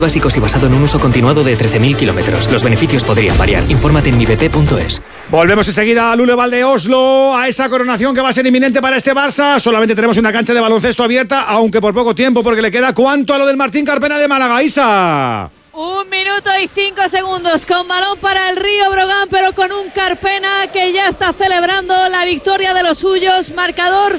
básicos y basado en un uso continuado de 13.000 kilómetros. Los beneficios podrían variar. Infórmate en mibp.es. Volvemos enseguida a Luleval de Oslo, a esa coronación que va a ser inminente para este Barça. Solamente tenemos una cancha de baloncesto abierta, aunque por poco tiempo, porque le queda ¿cuánto a lo del Martín Carpena de Málaga, Isa? 1 minuto y 5 segundos con balón para el Río Brogan, pero con un Carpena que ya está celebrando la victoria de los suyos. Marcador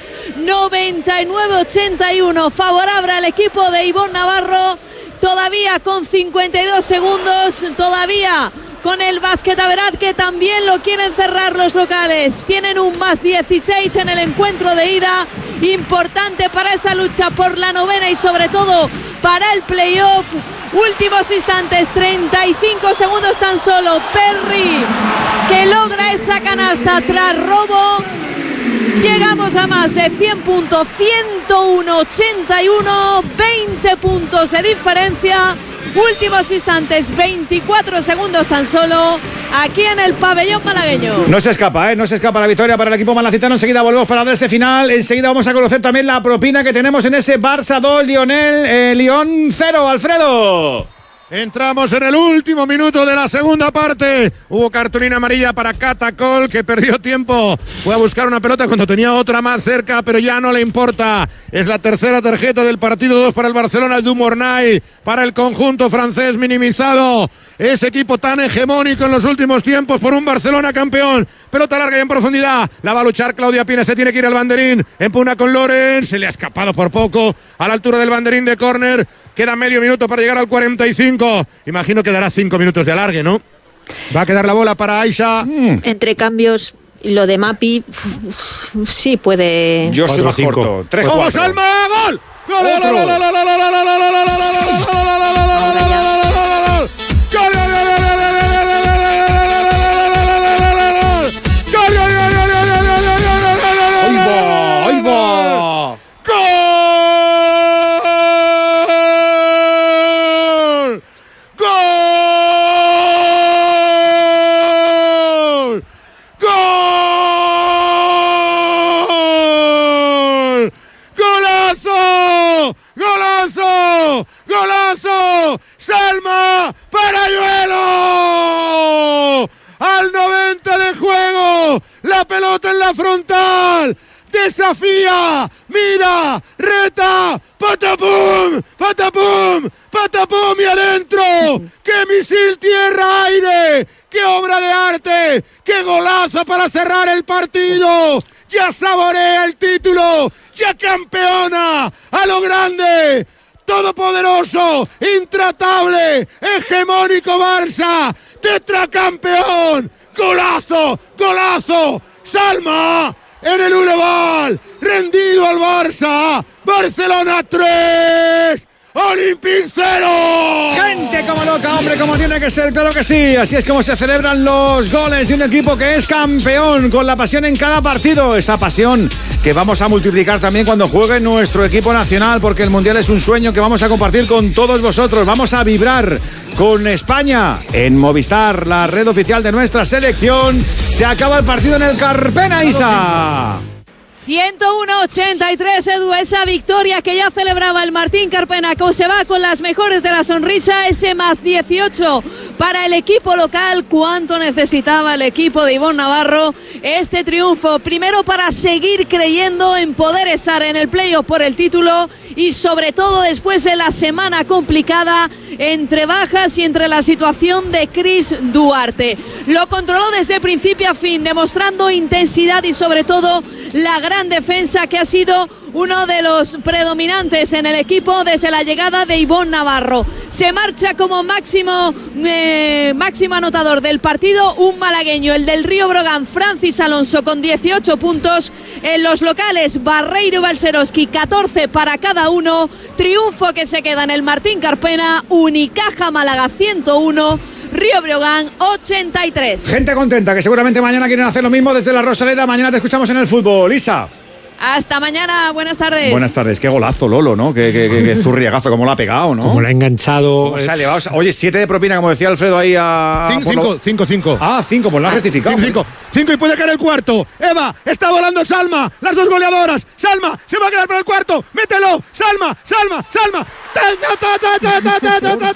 99-81, favorable al equipo de Ivonne Navarro. Todavía con 52 segundos, todavía con el Basquetaverat, que también lo quieren cerrar los locales. Tienen un más 16 en el encuentro de ida, importante para esa lucha por la novena y sobre todo para el playoff. Últimos instantes, 35 segundos tan solo. Perry, que logra esa canasta tras robo. Llegamos a más de 100 puntos, 101-81, 20 puntos de diferencia. Últimos instantes, 24 segundos tan solo, aquí en el pabellón malagueño. No se escapa, no se escapa la victoria para el equipo malacitano. Enseguida volvemos para dar ese final. Enseguida vamos a conocer también la propina que tenemos en ese Barça 2, Lyon 0, Alfredo. Entramos en el último minuto de la segunda parte. Hubo cartulina amarilla para Catacol, que perdió tiempo. Fue a buscar una pelota cuando tenía otra más cerca, pero ya no le importa. Es la tercera tarjeta del partido, 2 para el Barcelona, el Dumornay, para el conjunto francés minimizado. Ese equipo tan hegemónico en los últimos tiempos por un Barcelona campeón. Pelota larga y en profundidad. La va a luchar Claudia Pina, se tiene que ir al banderín. Empuna con Loren, se le ha escapado por poco a la altura del banderín de córner. Queda medio minuto para llegar al 45. Imagino que dará 5 minutos de alargue, ¿no? Va a quedar la bola para Aisha. Entre cambios, lo de Mapi sí puede. Yo soy más corto. 3-4. ¡Vamos, Salma! ¡Gol! ¡Gol! ¡Golazo! ¡Salma Parayuelo! Al 90 de juego, la pelota en la frontal, desafía, mira, reta, patapum, patapum, patapum y adentro. ¡Qué misil tierra-aire! ¡Qué obra de arte! ¡Qué golazo para cerrar el partido! ¡Ya saborea el título! ¡Ya campeona! ¡A lo grande! Todopoderoso, intratable, hegemónico Barça, tetracampeón, golazo, golazo, Salma en el Uleval, rendido al Barça, Barcelona 3, Olympique 0. Gente como loca, hombre, como tiene que ser, claro que sí. Así es como se celebran los goles de un equipo que es campeón, con la pasión en cada partido. Esa pasión que vamos a multiplicar también cuando juegue nuestro equipo nacional, porque el Mundial es un sueño que vamos a compartir con todos vosotros. Vamos a vibrar con España en Movistar, la red oficial de nuestra selección. Se acaba el partido en el Carpena, Isa. 101-83, Edu, esa victoria que ya celebraba el Martín Carpena, que se va con las mejores de la sonrisa, ese más 18 para el equipo local. Cuánto necesitaba el equipo de Ivonne Navarro este triunfo, primero para seguir creyendo en poder estar en el playoff por el título y sobre todo después de la semana complicada entre bajas y entre la situación de Chris Duarte. Lo controló desde principio a fin, demostrando intensidad y sobre todo la gran defensa que ha sido uno de los predominantes en el equipo desde la llegada de Ivonne Navarro. Se marcha como máximo anotador del partido un malagueño, el del Río Brogan, Francis Alonso, con 18 puntos. En los locales, Barreiro y Balcerowski, 14 para cada uno. Triunfo que se queda en el Martín Carpena. Unicaja Málaga 101, Río Breogán 83. Gente contenta, que seguramente mañana quieren hacer lo mismo desde la Rosaleda. Mañana te escuchamos en el fútbol, Isa. Hasta mañana, buenas tardes. Buenas tardes, qué golazo, Lolo, ¿no? Qué zurriagazo, como lo ha pegado, ¿no? Como lo ha enganchado. Como se ha llevado. Oye, 7 de propina, como decía Alfredo ahí a... 5. Ah, 5, pues lo has rectificado. 5 y puede caer el cuarto. Eva, está volando Salma, las dos goleadoras. Salma, se va a quedar para el cuarto. Mételo, Salma.